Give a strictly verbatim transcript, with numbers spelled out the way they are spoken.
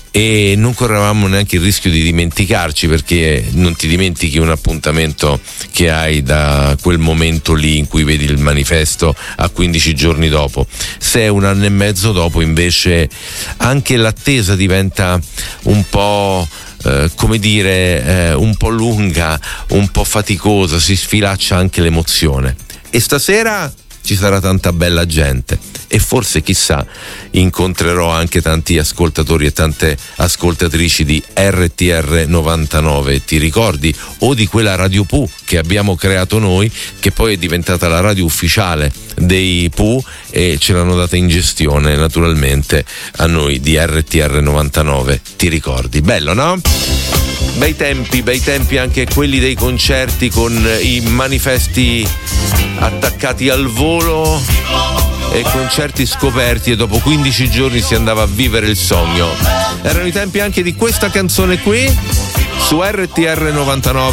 e non correvamo neanche il rischio di dimenticarci, perché non ti dimentichi un appuntamento che hai da quel momento lì in cui vedi il manifesto a quindici giorni dopo. Se è un anno e mezzo dopo, invece, anche l'attesa diventa un po' Eh, come dire eh, un po' lunga, un po' faticosa, si sfilaccia anche l'emozione. E stasera ci sarà tanta bella gente e forse, chissà, incontrerò anche tanti ascoltatori e tante ascoltatrici di R T R novantanove, ti ricordi? O di quella Radio Pooh che abbiamo creato noi, che poi è diventata la radio ufficiale dei Pooh, e ce l'hanno data in gestione naturalmente a noi di R T R novantanove, ti ricordi? Bello, no? Bei tempi, bei tempi anche quelli dei concerti con i manifesti attaccati al volo e concerti scoperti, e dopo quindici giorni si andava a vivere il sogno. Erano i tempi anche di questa canzone qui su R T R novantanove.